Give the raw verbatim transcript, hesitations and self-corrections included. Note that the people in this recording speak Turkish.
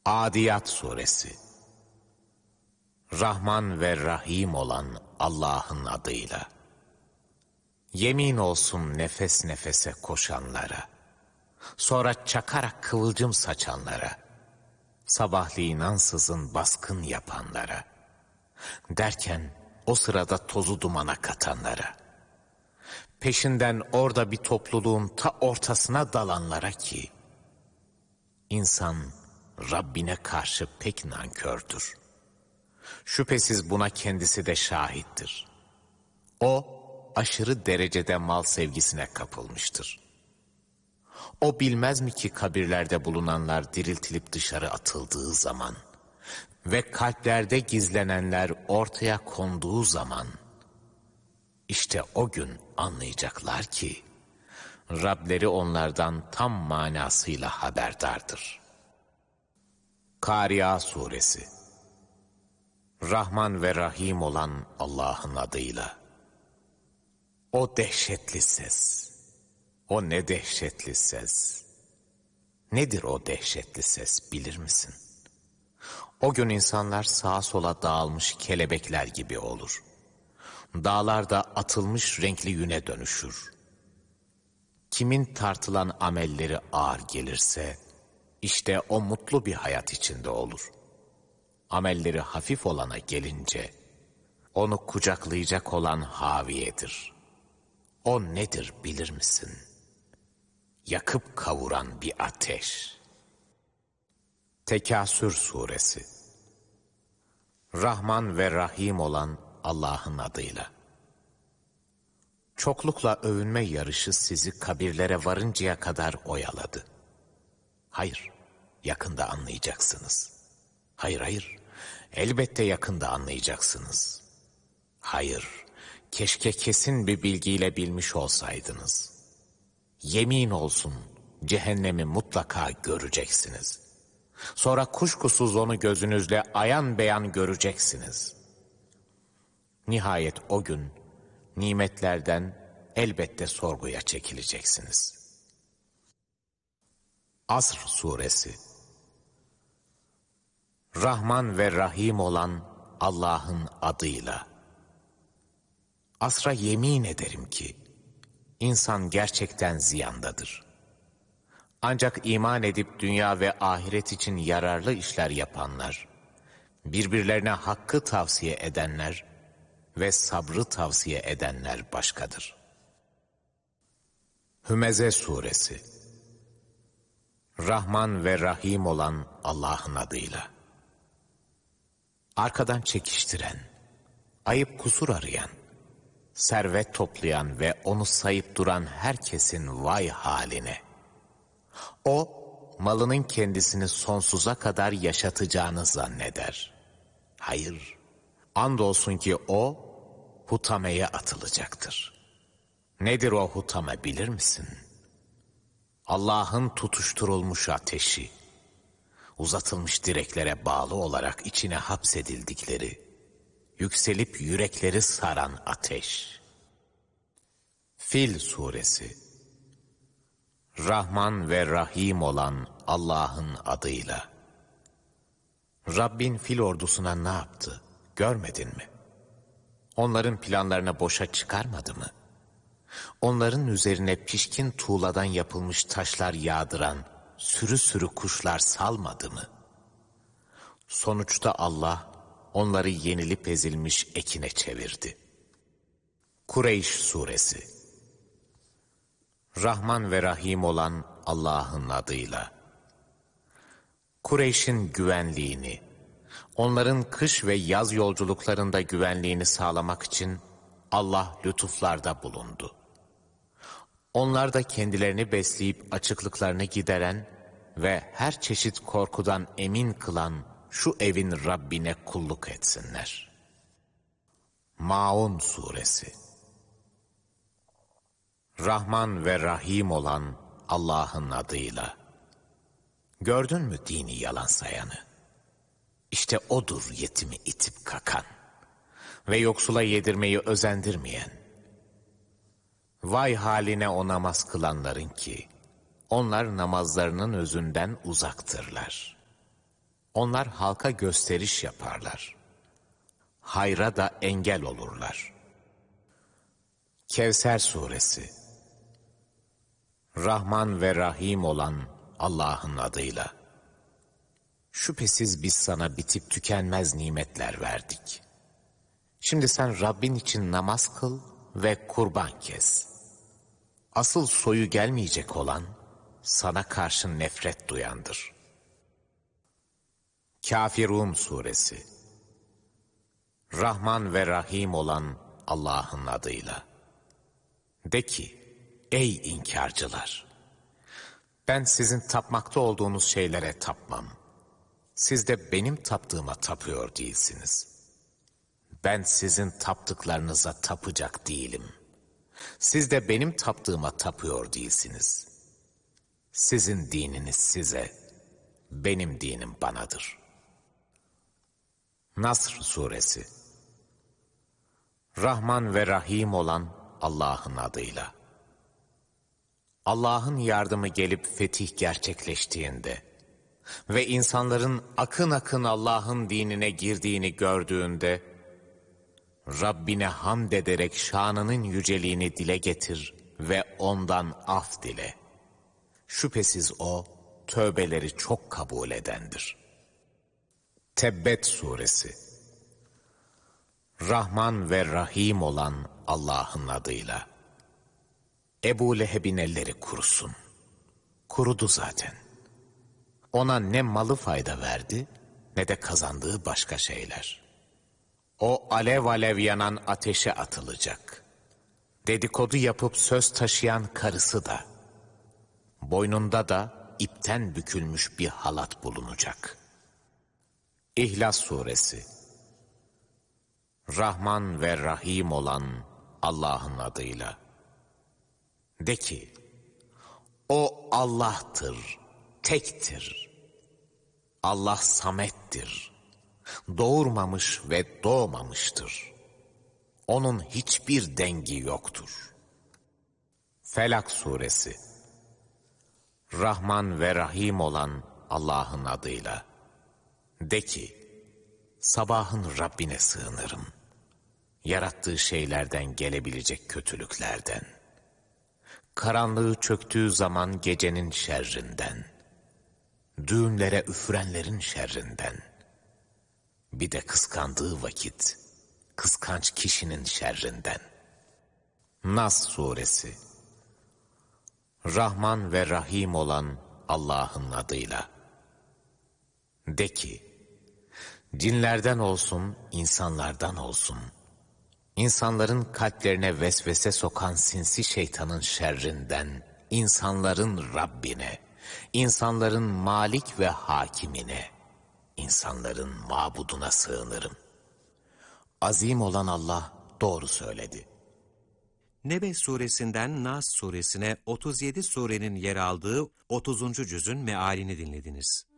Adiyat Suresi. Rahman ve Rahim olan Allah'ın adıyla. Yemin olsun nefes nefese koşanlara, sonra çakarak kıvılcım saçanlara, sabahleyin ansızın baskın yapanlara, derken o sırada tozu dumana katanlara, peşinden orada bir topluluğun ta ortasına dalanlara ki, insan Rabbine karşı pek nankördür. Şüphesiz buna kendisi de şahittir. O, aşırı derecede mal sevgisine kapılmıştır. O bilmez mi ki kabirlerde bulunanlar diriltilip dışarı atıldığı zaman ve kalplerde gizlenenler ortaya konduğu zaman, işte o gün anlayacaklar ki, Rableri onlardan tam manasıyla haberdardır. Kâriâ Suresi. Rahman ve Rahim olan Allah'ın adıyla. O dehşetli ses. O ne dehşetli ses. Nedir o dehşetli ses bilir misin? O gün insanlar sağa sola dağılmış kelebekler gibi olur. Dağlar da atılmış renkli yüne dönüşür. Kimin tartılan amelleri ağır gelirse, işte o mutlu bir hayat içinde olur. Amelleri hafif olana gelince, onu kucaklayacak olan haviyedir. O nedir bilir misin? Yakıp kavuran bir ateş. Tekasür Suresi. Rahman ve Rahim olan Allah'ın adıyla. Çoklukla övünme yarışı sizi kabirlere varıncaya kadar oyaladı. Hayır, yakında anlayacaksınız. Hayır, hayır, elbette yakında anlayacaksınız. Hayır, keşke kesin bir bilgiyle bilmiş olsaydınız. Yemin olsun, cehennemi mutlaka göreceksiniz. Sonra kuşkusuz onu gözünüzle ayan beyan göreceksiniz. Nihayet o gün, nimetlerden elbette sorguya çekileceksiniz. Asr Suresi. Rahman ve Rahim olan Allah'ın adıyla. Asra yemin ederim ki, insan gerçekten ziyandadır. Ancak iman edip dünya ve ahiret için yararlı işler yapanlar, birbirlerine hakkı tavsiye edenler ve sabrı tavsiye edenler başkadır. Hümeze Suresi. Rahman ve Rahim olan Allah'ın adıyla. Arkadan çekiştiren, ayıp kusur arayan, servet toplayan ve onu sayıp duran herkesin vay haline. O, malının kendisini sonsuza kadar yaşatacağını zanneder. Hayır, andolsun ki o, hutameye atılacaktır. Nedir o hutame bilir misin? Allah'ın tutuşturulmuş ateşi, uzatılmış direklere bağlı olarak içine hapsedildikleri, yükselip yürekleri saran ateş. Fil Suresi. Rahman ve Rahim olan Allah'ın adıyla. Rabbin fil ordusuna ne yaptı, görmedin mi? Onların planlarını boşa çıkarmadı mı? Onların üzerine pişkin tuğladan yapılmış taşlar yağdıran sürü sürü kuşlar salmadı mı? Sonuçta Allah onları yenilip ezilmiş ekine çevirdi. Kureyş Suresi. Rahman ve Rahim olan Allah'ın adıyla. Kureyş'in güvenliğini, onların kış ve yaz yolculuklarında güvenliğini sağlamak için Allah lütuflarda bulundu. Onlar da kendilerini besleyip açıklıklarını gideren ve her çeşit korkudan emin kılan şu evin Rabbine kulluk etsinler. Maun Suresi. Rahman ve Rahim olan Allah'ın adıyla. Gördün mü dini yalan sayanı? İşte odur yetimi itip kakan ve yoksula yedirmeyi özendirmeyen. Vay haline o namaz kılanların ki, onlar namazlarının özünden uzaktırlar. Onlar halka gösteriş yaparlar. Hayra da engel olurlar. Kevser Suresi. Rahman ve Rahim olan Allah'ın adıyla. Şüphesiz biz sana bitip tükenmez nimetler verdik. Şimdi sen Rabbin için namaz kıl ve kurban kes. Asıl soyu gelmeyecek olan sana karşı nefret duyandır. Kafirun Suresi. Rahman ve Rahim olan Allah'ın adıyla. De ki, ey inkarcılar! Ben sizin tapmakta olduğunuz şeylere tapmam. Siz de benim taptığıma tapıyor değilsiniz. Ben sizin taptıklarınıza tapacak değilim. Siz de benim taptığıma tapıyor değilsiniz. Sizin dininiz size, benim dinim banadır. Nasr Suresi. Rahman ve Rahim olan Allah'ın adıyla. Allah'ın yardımı gelip fetih gerçekleştiğinde ve insanların akın akın Allah'ın dinine girdiğini gördüğünde, Rabbine hamd ederek şanının yüceliğini dile getir ve ondan af dile. Şüphesiz o, tövbeleri çok kabul edendir. Tebbet Suresi. Rahman ve Rahim olan Allah'ın adıyla. Ebu Leheb'in elleri kurusun. Kurudu zaten. Ona ne malı fayda verdi, ne de kazandığı başka şeyler. O alev alev yanan ateşe atılacak. Dedikodu yapıp söz taşıyan karısı da. Boynunda da ipten bükülmüş bir halat bulunacak. İhlas Suresi. Rahman ve Rahim olan Allah'ın adıyla. De ki, o Allah'tır, tektir. Allah samettir. Doğurmamış ve doğmamıştır. Onun hiçbir dengi yoktur. Felak Suresi. Rahman ve Rahim olan Allah'ın adıyla. De ki, sabahın Rabbine sığınırım. Yarattığı şeylerden gelebilecek kötülüklerden. Karanlığı çöktüğü zaman gecenin şerrinden. Düğünlere üfürenlerin şerrinden. Bir de kıskandığı vakit, kıskanç kişinin şerrinden. Nas Suresi. Rahman ve Rahim olan Allah'ın adıyla. De ki, cinlerden olsun, insanlardan olsun, İnsanların kalplerine vesvese sokan sinsi şeytanın şerrinden, insanların Rabbine, insanların Malik ve Hakimine, insanların mabuduna sığınırım. Azim olan Allah doğru söyledi. Nebe suresinden Nas suresine otuz yedi surenin yer aldığı otuzuncu cüzün mealini dinlediniz.